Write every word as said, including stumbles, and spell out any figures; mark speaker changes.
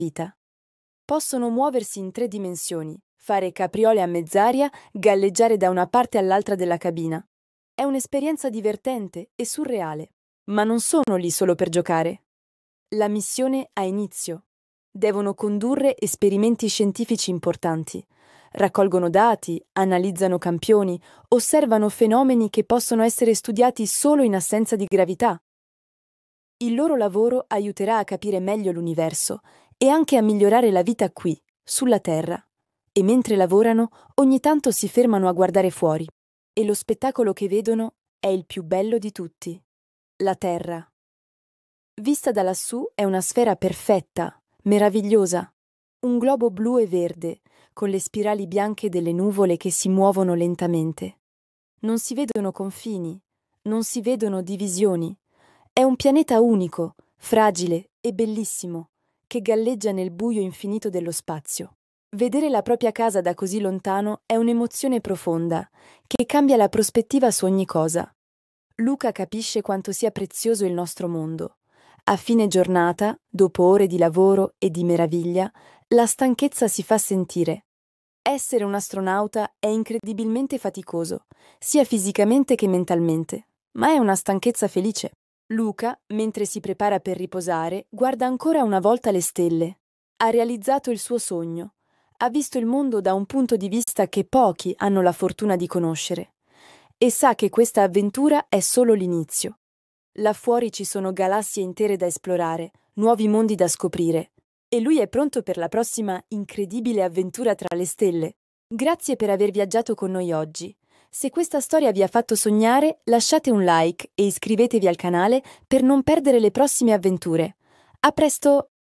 Speaker 1: vita. Possono muoversi in tre dimensioni, fare capriole a mezz'aria, galleggiare da una parte all'altra della cabina. È un'esperienza divertente e surreale, ma non sono lì solo per giocare. La missione ha inizio. Devono condurre esperimenti scientifici importanti. Raccolgono dati, analizzano campioni, osservano fenomeni che possono essere studiati solo in assenza di gravità. Il loro lavoro aiuterà a capire meglio l'universo e anche a migliorare la vita qui, sulla Terra. E mentre lavorano, ogni tanto si fermano a guardare fuori. E lo spettacolo che vedono è il più bello di tutti. La Terra. Vista da lassù è una sfera perfetta, meravigliosa. Un globo blu e verde, con le spirali bianche delle nuvole che si muovono lentamente. Non si vedono confini, non si vedono divisioni. È un pianeta unico, fragile e bellissimo, che galleggia nel buio infinito dello spazio. Vedere la propria casa da così lontano è un'emozione profonda, che cambia la prospettiva su ogni cosa. Luca capisce quanto sia prezioso il nostro mondo. A fine giornata, dopo ore di lavoro e di meraviglia, la stanchezza si fa sentire. Essere un astronauta è incredibilmente faticoso, sia fisicamente che mentalmente, ma è una stanchezza felice. Luca, mentre si prepara per riposare, guarda ancora una volta le stelle. Ha realizzato il suo sogno. Ha visto il mondo da un punto di vista che pochi hanno la fortuna di conoscere. E sa che questa avventura è solo l'inizio. Là fuori ci sono galassie intere da esplorare, nuovi mondi da scoprire. E lui è pronto per la prossima incredibile avventura tra le stelle. Grazie per aver viaggiato con noi oggi. Se questa storia vi ha fatto sognare, lasciate un like e iscrivetevi al canale per non perdere le prossime avventure. A presto!